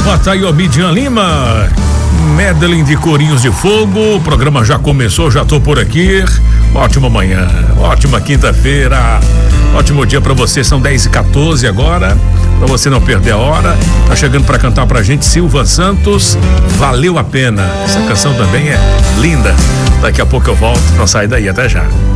Bota aí o Midian Lima, Medellín de Corinhos de Fogo. O programa já começou, já tô por aqui. Ótima manhã, ótima quinta-feira, ótimo dia pra você. São 10h14 agora, pra você não perder a hora. Tá chegando pra cantar pra gente Silva Santos, Valeu a Pena. Essa canção também é linda. Daqui a pouco eu volto, não sai daí, até já.